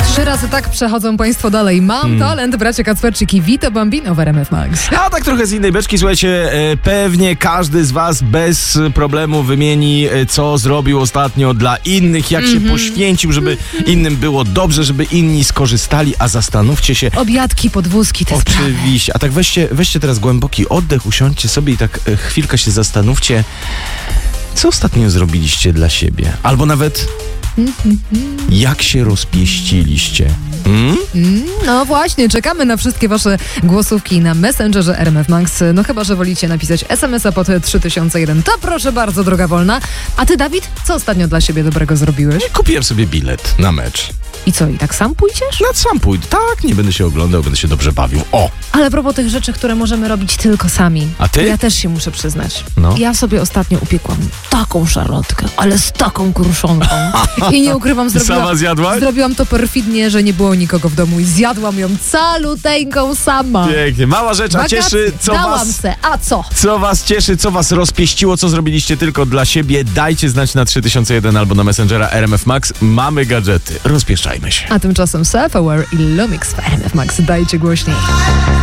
3 razy tak przechodzą państwo dalej. Mam talent, bracie Kacperczyk i Vito Bambino w RMF Max. A tak trochę z innej beczki, słuchajcie, pewnie każdy z was bez problemu wymieni, co zrobił ostatnio dla innych, jak się poświęcił, żeby innym było dobrze, żeby inni skorzystali, a zastanówcie się. Obiadki, podwózki, te sprawy. Oczywiście, a tak weźcie teraz głęboki oddech, usiądźcie sobie i tak chwilkę się zastanówcie, co ostatnio zrobiliście dla siebie, albo nawet jak się rozpieściliście. No właśnie, czekamy na wszystkie wasze głosówki na Messengerze RMF Max. No chyba, że wolicie napisać SMS-a pod 3001. To proszę bardzo, droga wolna. A ty, Dawid, co ostatnio dla siebie dobrego zrobiłeś? Kupiłem sobie bilet na mecz. I co, i tak sam pójdziesz? No sam pójdę. Tak, nie będę się oglądał, będę się dobrze bawił. O! Ale a propos tych rzeczy, które możemy robić tylko sami. A ty? Ja też się muszę przyznać. No. Ja sobie ostatnio upiekłam taką szarlotkę, ale z taką kruszonką. I nie ukrywam, Sama zjadłaś? zrobiłam to perfidnie, że nie było nikogo w domu i zjadłam ją caluteńką sama. Pięknie. Mała rzecz, a cieszy, co was cieszy, co was rozpieściło, co zrobiliście tylko dla siebie. Dajcie znać na 3001 albo na Messengera RMF Max. Mamy gadżety. Rozpieszczajmy się. A tymczasem Self-Aware i Lumix w RMF Max. Dajcie głośniej.